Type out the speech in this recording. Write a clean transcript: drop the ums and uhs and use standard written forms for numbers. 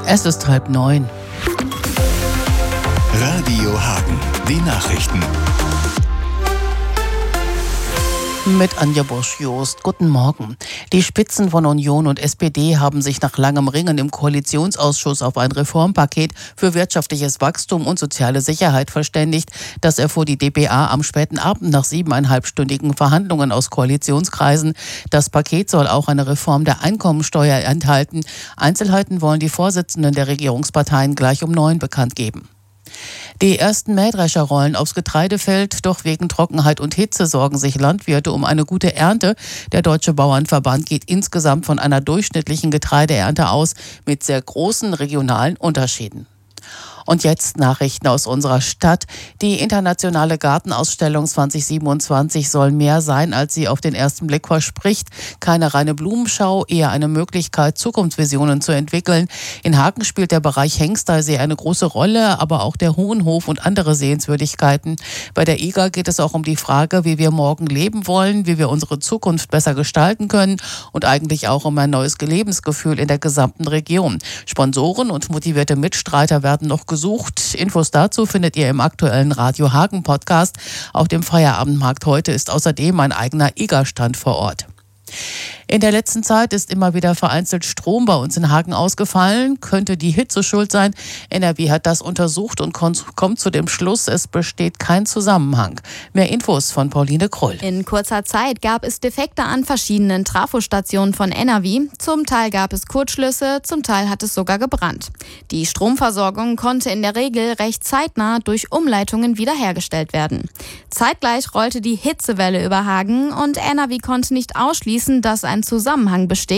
Es ist 8:30. Radio Hagen, die Nachrichten. Mit Anja Bosch-Jost. Guten Morgen. Die Spitzen von Union und SPD haben sich nach langem Ringen im Koalitionsausschuss auf ein Reformpaket für wirtschaftliches Wachstum und soziale Sicherheit verständigt. Das erfuhr die dpa am späten Abend nach 7,5-stündigen Verhandlungen aus Koalitionskreisen. Das Paket soll auch eine Reform der Einkommensteuer enthalten. Einzelheiten wollen die Vorsitzenden der Regierungsparteien gleich um 9 bekannt geben. Die ersten Mähdrescher rollen aufs Getreidefeld, doch wegen Trockenheit und Hitze sorgen sich Landwirte um eine gute Ernte. Der Deutsche Bauernverband geht insgesamt von einer durchschnittlichen Getreideernte aus mit sehr großen regionalen Unterschieden. Und jetzt Nachrichten aus unserer Stadt. Die internationale Gartenausstellung 2027 soll mehr sein, als sie auf den ersten Blick verspricht. Keine reine Blumenschau, eher eine Möglichkeit, Zukunftsvisionen zu entwickeln. In Hagen spielt der Bereich Hengsteysee eine große Rolle, aber auch der Hohenhof und andere Sehenswürdigkeiten. Bei der IGA geht es auch um die Frage, wie wir morgen leben wollen, wie wir unsere Zukunft besser gestalten können und eigentlich auch um ein neues Lebensgefühl in der gesamten Region. Sponsoren und motivierte Mitstreiter werden noch gesucht. Infos dazu findet ihr im aktuellen Radio Hagen Podcast. Auf dem Feierabendmarkt heute ist außerdem ein eigener IGA-Stand vor Ort. In der letzten Zeit ist immer wieder vereinzelt Strom bei uns in Hagen ausgefallen. Könnte die Hitze schuld sein? NRW hat das untersucht und kommt zu dem Schluss, es besteht kein Zusammenhang. Mehr Infos von Pauline Krull. In kurzer Zeit gab es Defekte an verschiedenen Trafostationen von NRW. Zum Teil gab es Kurzschlüsse, zum Teil hat es sogar gebrannt. Die Stromversorgung konnte in der Regel recht zeitnah durch Umleitungen wiederhergestellt werden. Zeitgleich rollte die Hitzewelle über Hagen und NRW konnte nicht ausschließen, dass ein Zusammenhang besteht.